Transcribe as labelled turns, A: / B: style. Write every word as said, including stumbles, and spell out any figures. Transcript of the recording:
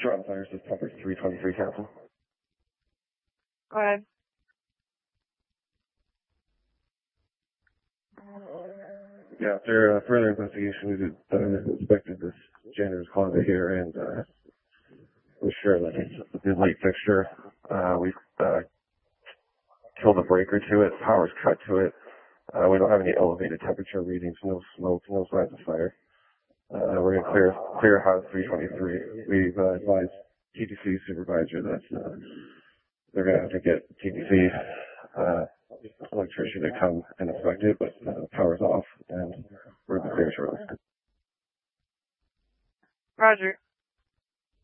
A: Toronto Fire System Pumper three twenty-three Council.
B: Go ahead.
A: Yeah, after uh, further investigation, we did, uh, inspected this janitor's closet here and uh, we're sure that it's the light fixture. Uh, we've uh, killed a breaker to it, power's cut to it. Uh, we don't have any elevated temperature readings, no smoke, no signs of fire. Uh, we're going to clear, clear house three twenty-three. We've uh, advised T D C supervisor that uh, they're going to have to get T D C uh, electrician to come and inspect it, but uh, power's off and we're going to clear shortly.
B: Roger.